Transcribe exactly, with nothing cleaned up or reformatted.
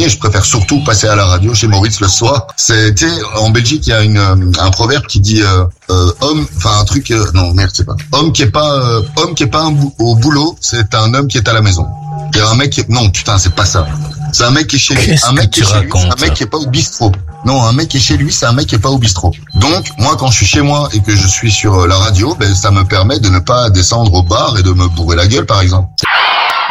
nuit et je préfère surtout passer à la radio chez Maurice le soir. C'est, tu sais, en Belgique, il y a une, un proverbe qui dit euh, euh, homme, enfin un truc, euh, non merde, c'est pas. Homme qui est pas, euh, homme qui est pas un bou- au boulot, c'est un homme qui est à la maison. Il y a un mec qui, non putain, c'est pas ça. C'est un mec qui est chez lui. Qu'est-ce Un mec que qui est tu chez lui, c'est racontes un mec qui est pas au bistrot. Non, un mec qui est chez lui, c'est un mec qui est pas au bistrot. Donc, moi, quand je suis chez moi et que je suis sur la radio, ben, ça me permet de ne pas descendre au bar et de me bourrer la gueule, par exemple.